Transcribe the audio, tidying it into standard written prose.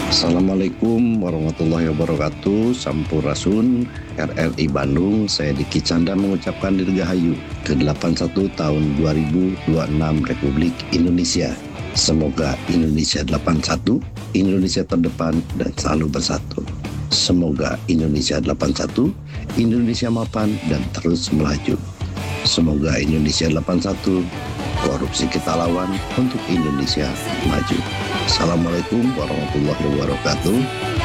Assalamualaikum warahmatullahi wabarakatuh. Sampurasun RRI Bandung. Saya Diki Canda mengucapkan dirgahayu ke-81 tahun 2026 Republik Indonesia. Semoga Indonesia 81, Indonesia terdepan dan selalu bersatu. Semoga Indonesia 81, Indonesia mapan dan terus melaju. Semoga Indonesia 81, korupsi kita lawan untuk Indonesia maju. Assalamualaikum warahmatullahi wabarakatuh.